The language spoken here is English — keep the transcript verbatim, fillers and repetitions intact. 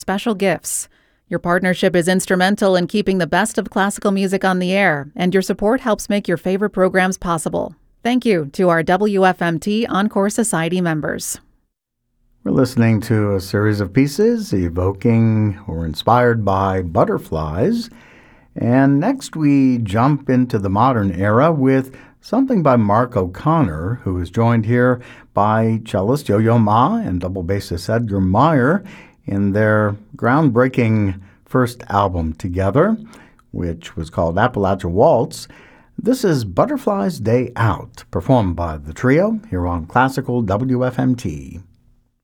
special gifts. Your partnership is instrumental in keeping the best of classical music on the air, and your support helps make your favorite programs possible. Thank you to our W F M T Encore Society members. We're listening to a series of pieces evoking or inspired by butterflies. And next we jump into the modern era with something by Mark O'Connor, who is joined here by cellist Yo-Yo Ma and double bassist Edgar Meyer in their groundbreaking first album together, which was called Appalachia Waltz. This is Butterfly's Day Out, performed by the trio here on Classical W F M T.